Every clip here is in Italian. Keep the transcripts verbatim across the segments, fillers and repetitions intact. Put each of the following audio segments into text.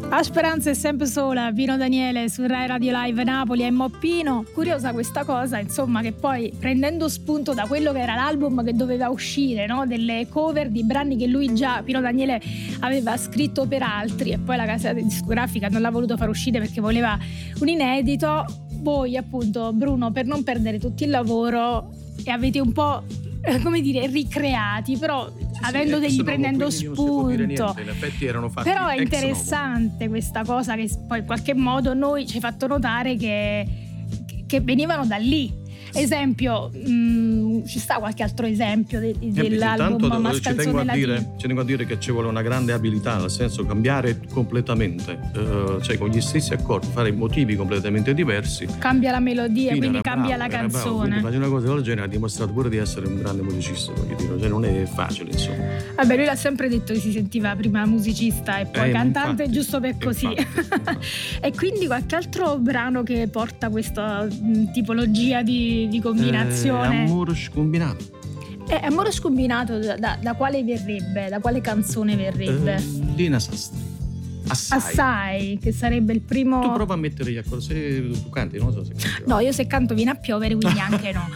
A Speranza è sempre sola, Pino Daniele su Rai Radio Live Napoli e Moppino. Curiosa questa cosa, insomma, che poi prendendo spunto da quello che era l'album che doveva uscire, no? Delle cover di brani che lui già, Pino Daniele, aveva scritto per altri e poi la casa discografica non l'ha voluto far uscire perché voleva un inedito. Voi appunto, Bruno, per non perdere tutto il lavoro, e avete un po', come dire, ricreati, però sì, avendo sì, degli prendendo spunto. Niente, in effetti erano fatti però è ex interessante novo. Questa cosa che poi in qualche modo noi ci hai fatto notare che, che venivano da lì. Esempio, mh, ci sta qualche altro esempio de, de, dell'album Mascalzone Latino? Ci tengo a dire che ci vuole una grande abilità, nel senso cambiare completamente, uh, cioè con gli stessi accordi, fare motivi completamente diversi. Cambia la melodia, Pino quindi cambia bravo, la canzone. Fare una cosa del genere ha dimostrato pure di essere un grande musicista, voglio dire, cioè non è facile, insomma. Vabbè, lui l'ha sempre detto che si sentiva prima musicista e poi eh, cantante, infatti, giusto per così. Infatti, infatti. E quindi qualche altro brano che porta questa mh, tipologia di di combinazione? Eh, amore scombinato. Eh, amore scombinato da, da, da quale verrebbe? Da quale canzone verrebbe? Eh, Lina Sastri. Assai. Assai, che sarebbe il primo. Tu prova a mettere gli accordi, se tu canti, non so se canti. No, io se canto viene a piovere, quindi anche no.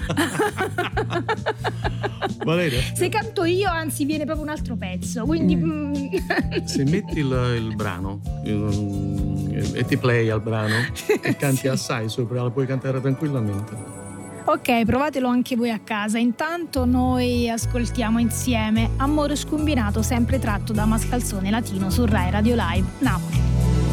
Valeria? Se canto io, anzi, viene proprio un altro pezzo, quindi mm. Se metti il, il brano il, e ti play al brano e canti sì. Assai sopra, la puoi cantare tranquillamente. Ok, provatelo anche voi a casa. Intanto noi ascoltiamo insieme Amore scombinato, sempre tratto da Mascalzone Latino su Rai Radio Live Napoli.